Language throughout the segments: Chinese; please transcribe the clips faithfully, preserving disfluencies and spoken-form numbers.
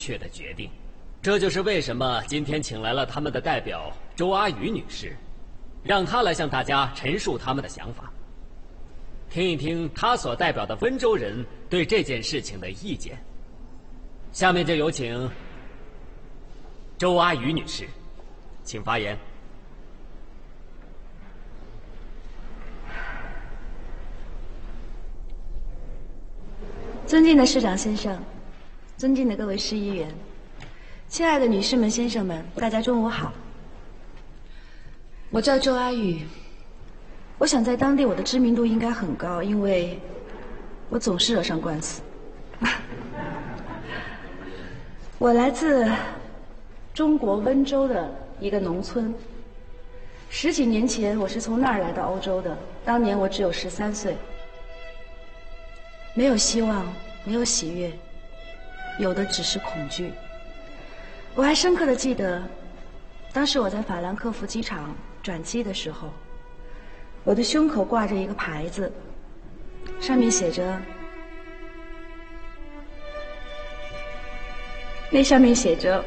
确的决定。这就是为什么今天请来了他们的代表周阿宇女士，让她来向大家陈述他们的想法，听一听她所代表的温州人对这件事情的意见。下面就有请周阿宇女士，请发言。 尊敬的市长先生，尊敬的各位市议员，亲爱的女士们、先生们，大家中午好。我叫周阿宇，我想在当地我的知名度应该很高，因为我总是惹上官司。我来自中国温州的一个农村，十几年前我是从那儿来到欧洲的，当年我只有十三岁。没有希望，没有喜悦，有的只是恐惧。我还深刻地记得，当时我在法兰克福机场转机的时候，我的胸口挂着一个牌子，上面写着，那上面写着，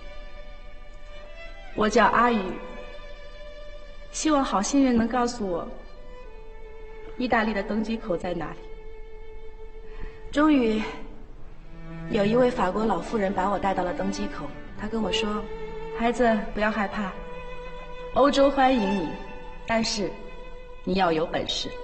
我叫阿宇，希望好心人能告诉我，意大利的登机口在哪里。终于，有一位法国老妇人把我带到了登机口。她跟我说：“孩子，不要害怕，欧洲欢迎你，但是你要有本事。”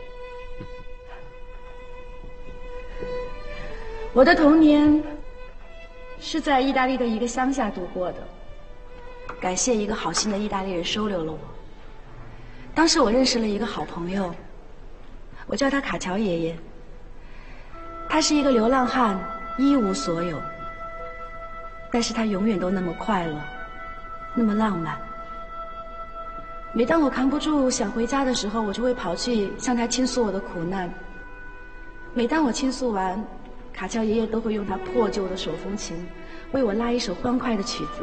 我的童年是在意大利的一个乡下度过的，感谢一个好心的意大利人收留了我。当时我认识了一个好朋友，我叫他卡乔爷爷。他是一个流浪汉，一无所有，但是他永远都那么快乐，那么浪漫。每当我扛不住想回家的时候，我就会跑去向他倾诉我的苦难。每当我倾诉完，卡乔爷爷都会用他破旧的手风琴为我拉一首欢快的曲子。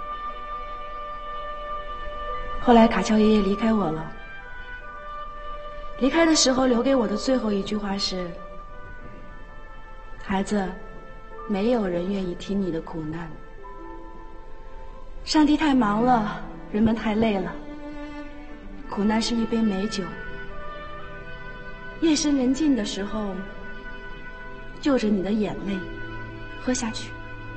后来卡乔爷爷离开我了，离开的时候留给我的最后一句话是：孩子，没有人愿意听你的苦难。上帝太忙了，人们太累了。苦难是一杯美酒，夜深人静的时候，就着你的眼泪喝下去。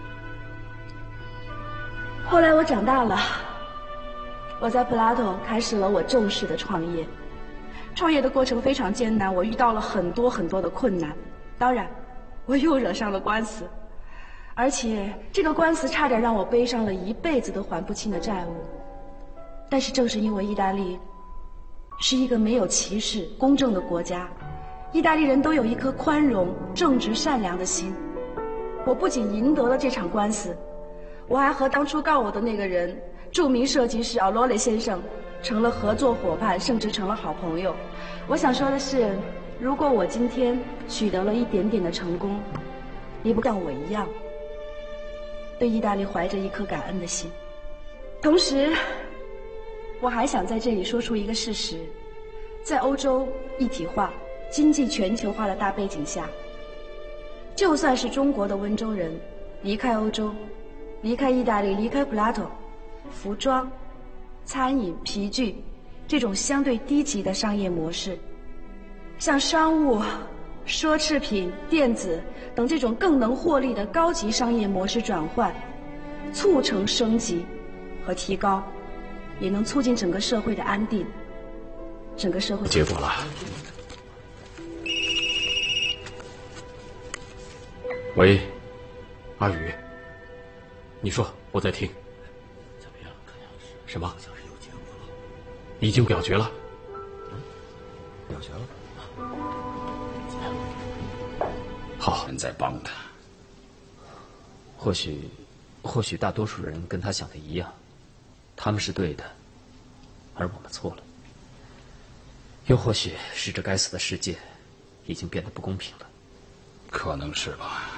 后来我长大了，我在 Plato 开始了我正式的创业。创业的过程非常艰难，我遇到了很多很多的困难，当然我又惹上了官司，而且这个官司差点让我背上了一辈子都还不清的债务。但是正是因为意大利是一个没有歧视、公正的国家，意大利人都有一颗宽容、正直、善良的心。我不仅赢得了这场官司，我还和当初告我的那个人，著名设计师奥罗雷先生，成了合作伙伴，甚至成了好朋友。我想说的是，如果我今天取得了一点点的成功，你不像我一样，对意大利怀着一颗感恩的心。同时，我还想在这里说出一个事实：在欧洲一体化、经济全球化的大背景下，就算是中国的温州人离开欧洲，离开意大利，离开 Plato， 服装、餐饮、皮具这种相对低级的商业模式，向商务、奢侈品、电子等这种更能获利的高级商业模式转换，促成升级和提高，也能促进整个社会的安定，整个社会。 结果了。喂，阿宇，你说，我在听。 怎么样？看样是什么？ 像是有结果了。 已经表决了。 嗯，表决了。 好， 人在帮他。 或许，或许大多数人跟他想的一样，他们是对的，而我们错了。又或许是这该死的世界已经变得不公平了。 可能是吧。